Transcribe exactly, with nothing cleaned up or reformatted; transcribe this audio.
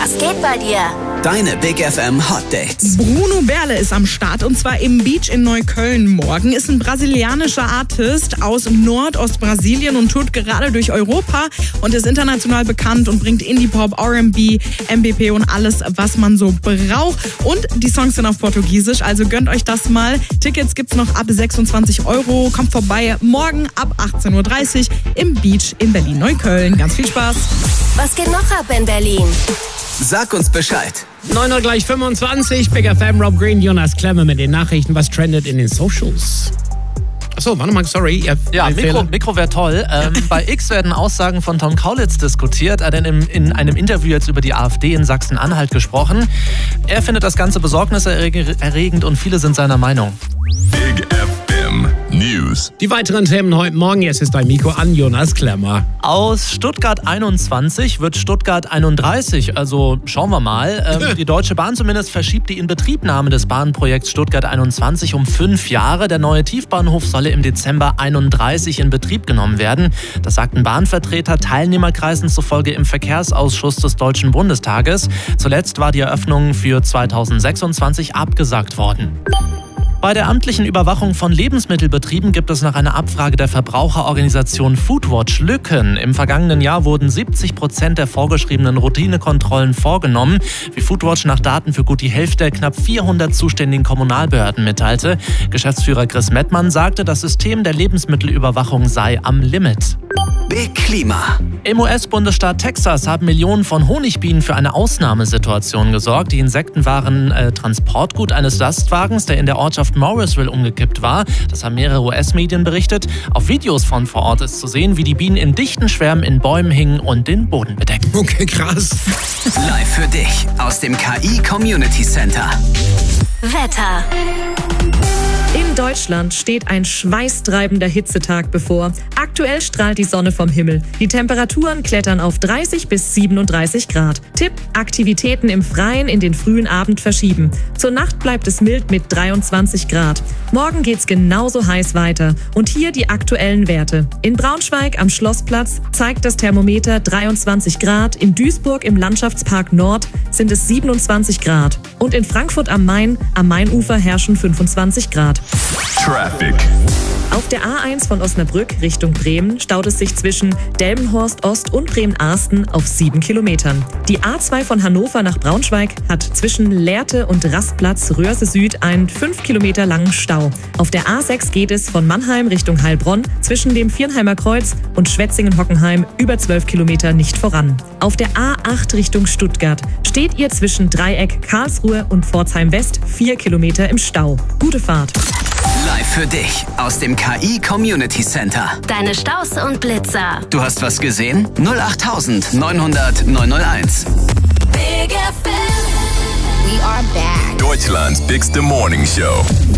Was geht bei dir? Deine Big F M Hot Dates. Bruno Berle ist am Start und zwar im Beach in Neukölln morgen. Ist ein brasilianischer Artist aus Nordostbrasilien und tourt gerade durch Europa und ist international bekannt und bringt Indie-Pop, R and B, M P P und alles, was man so braucht. Und die Songs sind auf Portugiesisch, also gönnt euch das mal. Tickets gibt's noch ab sechsundzwanzig Euro. Kommt vorbei morgen ab achtzehn Uhr dreißig im Beach in Berlin-Neukölln. Ganz viel Spaß. Was geht noch ab in Berlin? Sag uns Bescheid. neun Uhr gleich fünfundzwanzig, Big F M, Rob Green, Jonas Klemmer mit den Nachrichten, was trendet in den Socials. Achso, warte mal, sorry. Ihr, ja, Mikro, Mikro wäre toll. Ähm, bei X werden Aussagen von Tom Kaulitz diskutiert. Er hat in, in einem Interview jetzt über die AfD in Sachsen-Anhalt gesprochen. Er findet das Ganze besorgniserregend und viele sind seiner Meinung. Big F M News. Die weiteren Themen heute Morgen. Jetzt ist dein Mikro an, Jonas Klemmer. Aus Stuttgart einundzwanzig wird Stuttgart einunddreißig. Also schauen wir mal. Ähm, die Deutsche Bahn zumindest verschiebt die Inbetriebnahme des Bahnprojekts Stuttgart einundzwanzig um fünf Jahre. Der neue Tiefbahnhof solle im Dezember einunddreißig in Betrieb genommen werden. Das sagten Bahnvertreter Teilnehmerkreisen zufolge im Verkehrsausschuss des Deutschen Bundestages. Zuletzt war die Eröffnung für zweitausendsechsundzwanzig abgesagt worden. Bei der amtlichen Überwachung von Lebensmittelbetrieben gibt es nach einer Abfrage der Verbraucherorganisation Foodwatch Lücken. Im vergangenen Jahr wurden siebzig Prozent der vorgeschriebenen Routinekontrollen vorgenommen, wie Foodwatch nach Daten für gut die Hälfte der knapp vierhundert zuständigen Kommunalbehörden mitteilte. Geschäftsführer Chris Mettmann sagte, das System der Lebensmittelüberwachung sei am Limit. Big Klima. Im U S-Bundesstaat Texas haben Millionen von Honigbienen für eine Ausnahmesituation gesorgt. Die Insekten waren äh, Transportgut eines Lastwagens, der in der Ortschaft Morrisville umgekippt war. Das haben mehrere U S-Medien berichtet. Auf Videos von vor Ort ist zu sehen, wie die Bienen in dichten Schwärmen in Bäumen hingen und den Boden bedeckten. Okay, krass. Live für dich aus dem K I Community Center. Wetter. In Deutschland steht ein schweißtreibender Hitzetag bevor. Aktuell strahlt die Sonne vom Himmel. Die Temperaturen klettern auf dreißig bis siebenunddreißig Grad. Tipp: Aktivitäten im Freien in den frühen Abend verschieben. Zur Nacht bleibt es mild mit dreiundzwanzig Grad. Morgen geht's genauso heiß weiter. Und hier die aktuellen Werte. In Braunschweig am Schlossplatz zeigt das Thermometer dreiundzwanzig Grad. In Duisburg im Landschaftspark Nord sind es siebenundzwanzig Grad. Und in Frankfurt am Main, am Mainufer herrschen fünfundzwanzig Grad. Traffic. Auf der A eins von Osnabrück Richtung Bremen staut es sich zwischen Delmenhorst Ost und Bremen-Arsten auf sieben Kilometern. Die A zwei von Hannover nach Braunschweig hat zwischen Lehrte und Rastplatz Röhrse Süd einen fünf Kilometer langen Stau. Auf der A sechs geht es von Mannheim Richtung Heilbronn zwischen dem Viernheimer Kreuz und Schwetzingen-Hockenheim über zwölf Kilometer nicht voran. Auf der A acht Richtung Stuttgart steht ihr zwischen Dreieck Karlsruhe und Pforzheim West vier Kilometer im Stau. Gute Fahrt. Live für dich aus dem K I Community Center. Deine Staus und Blitzer. Du hast was gesehen? null acht neunhundert neunhunderteins. Big F M. We are back. Deutschland's bigste Morning Show.